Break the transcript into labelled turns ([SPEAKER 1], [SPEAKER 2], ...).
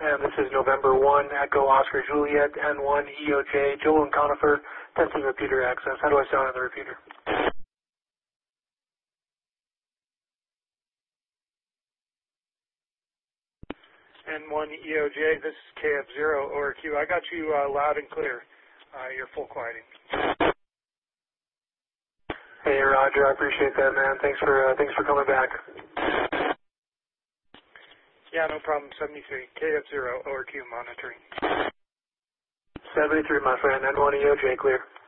[SPEAKER 1] And this is November 1, Echo Oscar Juliet, N1, EOJ, Joel and Conifer, testing repeater access. How do I sound on the repeater?
[SPEAKER 2] N1, EOJ, this is KF0, ORQ. I got you loud and clear. You're full quieting.
[SPEAKER 1] Hey, Roger, I appreciate that, man. Thanks for coming back.
[SPEAKER 2] Yeah, no problem. 73, KF0, ORQ monitoring.
[SPEAKER 1] 73, my friend. N1 EOJ, clear.